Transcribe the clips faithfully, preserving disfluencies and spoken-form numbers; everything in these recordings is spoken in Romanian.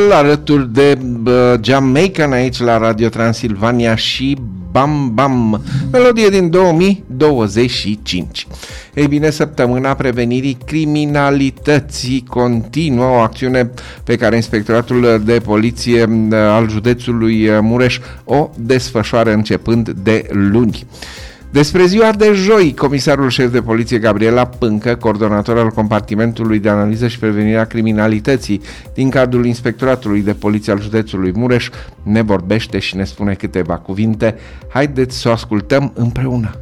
alături de uh, Jamaican aici la Radio Transilvania și Bam Bam, melodie din două mii douăzeci și cinci. Ei bine, săptămâna prevenirii criminalității continuă, o acțiune pe care Inspectoratul de Poliție al județului Mureș o desfășoară începând de luni. Despre ziua de joi, comisarul șef de poliție Gabriela Pâncă, coordonator al compartimentului de analiză și prevenire a criminalității din cadrul Inspectoratului de Poliție al județului Mureș, ne vorbește și ne spune câteva cuvinte. Haideți să o ascultăm împreună.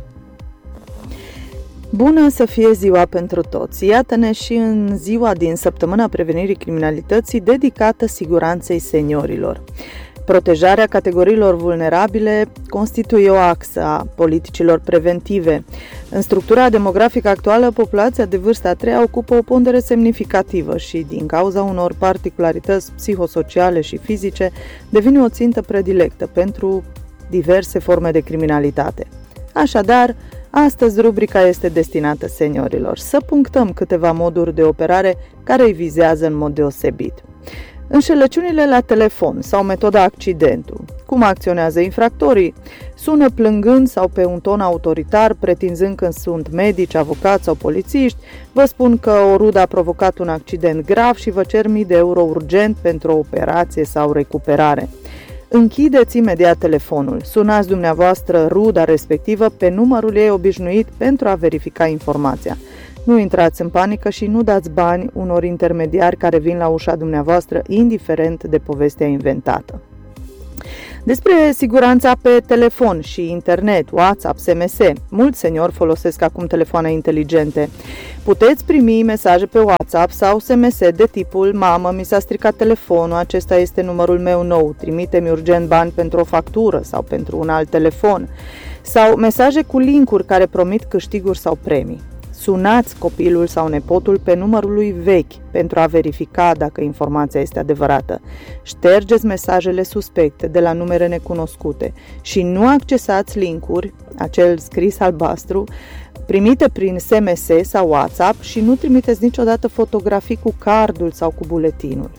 Bună să fie ziua pentru toți! Iată-ne și în ziua din săptămâna prevenirii criminalității dedicată siguranței seniorilor. Protejarea categoriilor vulnerabile constituie o axă a politicilor preventive. În structura demografică actuală, populația de vârsta a treia ocupă o pondere semnificativă și, din cauza unor particularități psihosociale și fizice, devine o țintă predilectă pentru diverse forme de criminalitate. Așadar, astăzi rubrica este destinată seniorilor. Să punctăm câteva moduri de operare care îi vizează în mod deosebit. Înșelăciunile la telefon sau metoda accidentul. Cum acționează infractorii? Sună plângând sau pe un ton autoritar, pretinzând că sunt medici, avocați sau polițiști, vă spun că o rudă a provocat un accident grav și vă cer mii de euro urgent pentru o operație sau recuperare. Închideți imediat telefonul, sunați dumneavoastră ruda respectivă pe numărul ei obișnuit pentru a verifica informația. Nu intrați în panică și nu dați bani unor intermediari care vin la ușa dumneavoastră, indiferent de povestea inventată. Despre siguranța pe telefon și internet, WhatsApp, S M S. Mulți seniori folosesc acum telefoane inteligente. Puteți primi mesaje pe WhatsApp sau S M S de tipul: mamă, mi s-a stricat telefonul, acesta este numărul meu nou, trimite-mi urgent bani pentru o factură sau pentru un alt telefon. Sau mesaje cu linkuri care promit câștiguri sau premii. Sunați copilul sau nepotul pe numărul lui vechi pentru a verifica dacă informația este adevărată. Ștergeți mesajele suspecte de la numere necunoscute și nu accesați linkuri, acel scris albastru, primite prin S M S sau WhatsApp și nu trimiteți niciodată fotografii cu cardul sau cu buletinul.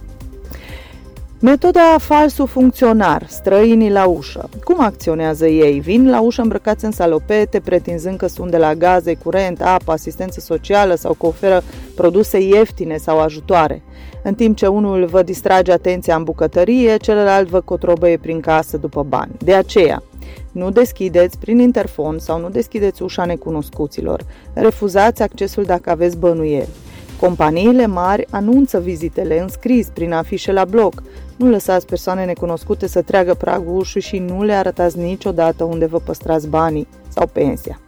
Metoda falsul funcționar, străinii la ușă. Cum acționează ei? Vin la ușă îmbrăcați în salopete, pretinzând că sunt de la gaze, curent, apă, asistență socială sau că oferă produse ieftine sau ajutoare. În timp ce unul vă distrage atenția în bucătărie, celălalt vă cotrobăie prin casă după bani. De aceea, nu deschideți prin interfon sau nu deschideți ușa necunoscuților. Refuzați accesul dacă aveți bănuieli. Companiile mari anunță vizitele în scris prin afișe la bloc. Nu lăsați persoane necunoscute să treagă pragul ușii și nu le arătați niciodată unde vă păstrați banii sau pensia.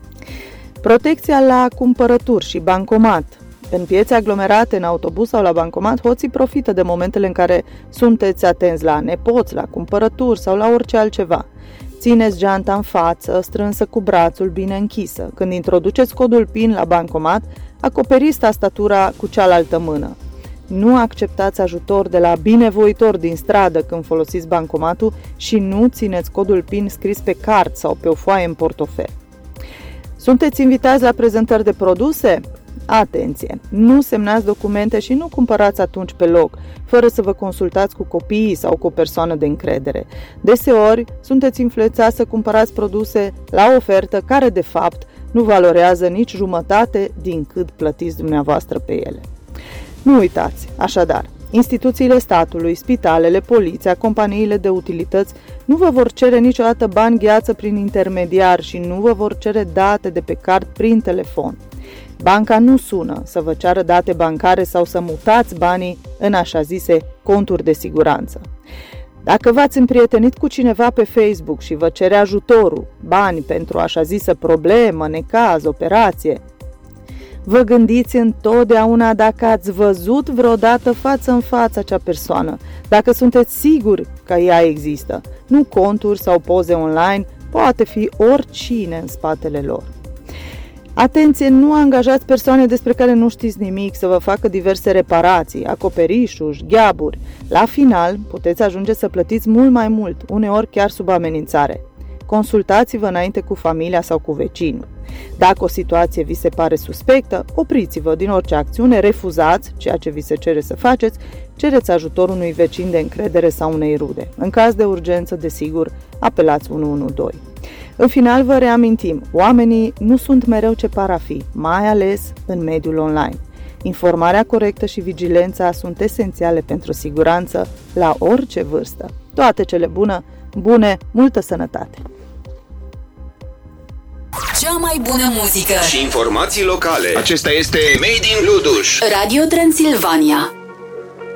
Protecția la cumpărături și bancomat. În piețe aglomerate, în autobuz sau la bancomat, hoții profită de momentele în care sunteți atenți la nepoți, la cumpărături sau la orice altceva. Țineți geanta în față, strânsă cu brațul bine închisă. Când introduceți codul PIN la bancomat, acoperiți tastatura cu cealaltă mână. Nu acceptați ajutor de la binevoitori din stradă când folosiți bancomatul și nu țineți codul PIN scris pe card sau pe o foaie în portofel. Sunteți invitați la prezentări de produse? Atenție! Nu semnați documente și nu cumpărați atunci pe loc, fără să vă consultați cu copiii sau cu o persoană de încredere. Deseori, sunteți influențați să cumpărați produse la ofertă care, de fapt, nu valorează nici jumătate din cât plătiți dumneavoastră pe ele. Nu uitați, așadar, instituțiile statului, spitalele, poliția, companiile de utilități nu vă vor cere niciodată bani gheață prin intermediar și nu vă vor cere date de pe card prin telefon. Banca nu sună să vă ceară date bancare sau să mutați banii în așa zise conturi de siguranță. Dacă v-ați împrietenit cu cineva pe Facebook și vă cere ajutorul, bani pentru așa zisă problemă, necaz, operație, vă gândiți întotdeauna dacă ați văzut vreodată față în față acea persoană, dacă sunteți siguri că ea există. Nu conturi sau poze online, poate fi oricine în spatele lor. Atenție, nu angajați persoane despre care nu știți nimic să vă facă diverse reparații, acoperișuri, gheaburi. La final, puteți ajunge să plătiți mult mai mult, uneori chiar sub amenințare. Consultați-vă înainte cu familia sau cu vecinul. Dacă o situație vi se pare suspectă, opriți-vă din orice acțiune, refuzați ceea ce vi se cere să faceți cereți ajutorul unui vecin de încredere sau unei rude. În caz de urgență, desigur, apelați unu unu doi. În final, vă reamintim, oamenii nu sunt mereu ce par a fi, mai ales în mediul online. Informarea corectă și vigilența sunt esențiale pentru siguranță la orice vârstă. Toate cele bune, bune, multă sănătate! Cea mai bună muzică și informații locale. Acesta este Made in Bluduș. Radio Transilvania.